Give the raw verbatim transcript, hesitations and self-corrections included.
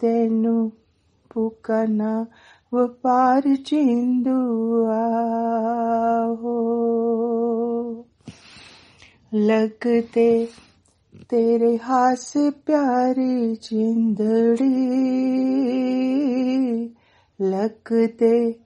ਤੈਨੂੰ ਭੁੱਖਾ ਨਾ ਵਪਾਰ ਚਿੰਦੂਆ ਹੋ। ਲੱਗਦੇ ਤੇਰੇ ਹਾਸ ਪਿਆਰੀ ਜਿੰਦੜੀ, ਲੱਗਦੇ